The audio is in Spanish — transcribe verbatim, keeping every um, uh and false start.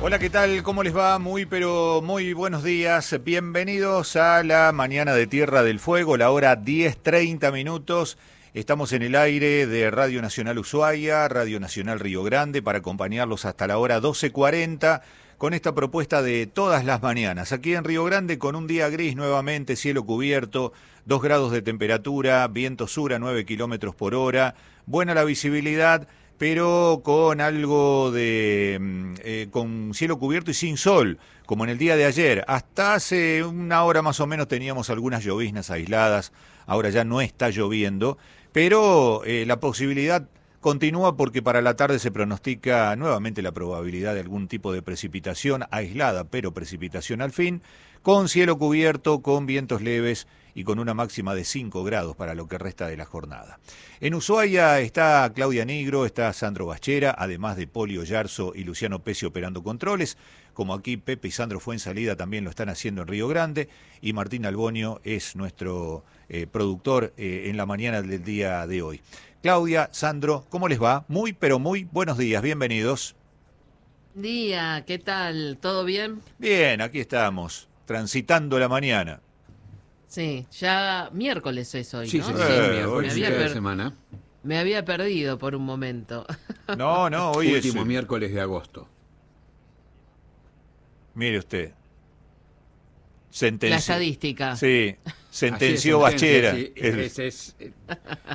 Hola, ¿qué tal? ¿Cómo les va? Muy, pero muy buenos días. Bienvenidos a la mañana de Tierra del Fuego, la hora diez treinta minutos. Estamos en el aire de Radio Nacional Ushuaia, Radio Nacional Río Grande, para acompañarlos hasta la hora doce cuarenta con esta propuesta de todas las mañanas. Aquí en Río Grande con un día gris nuevamente, cielo cubierto, dos grados de temperatura, viento sur a nueve kilómetros por hora, buena la visibilidad, pero con algo de, eh, con cielo cubierto y sin sol, como en el día de ayer. Hasta hace una hora más o menos teníamos algunas lloviznas aisladas, ahora ya no está lloviendo, pero eh, la posibilidad continúa porque para la tarde se pronostica nuevamente la probabilidad de algún tipo de precipitación aislada, pero precipitación al fin, con cielo cubierto, con vientos leves y con una máxima de cinco grados para lo que resta de la jornada. En Ushuaia está Claudia Nigro, está Sandro Bachera, además de Polio Yarzo y Luciano Pesci operando controles, como aquí Pepe y Sandro Fuensalida también lo están haciendo en Río Grande, y Martín Albonio es nuestro eh, productor eh, en la mañana del día de hoy. Claudia, Sandro, ¿cómo les va? Muy, pero muy buenos días, bienvenidos. Día, ¿qué tal? ¿Todo bien? Bien, aquí estamos, transitando la mañana. Sí, ya miércoles es hoy, Sí, ¿no? sí, Sí, sí, Eh, miércoles, me había, mitad de per- semana. me había perdido por un momento. No, no, hoy Último es... miércoles de agosto. Mire usted. La Sentenci... estadística. Sí, sentenció Así es, sentencia, Bachera. sí, El- ese es, eh,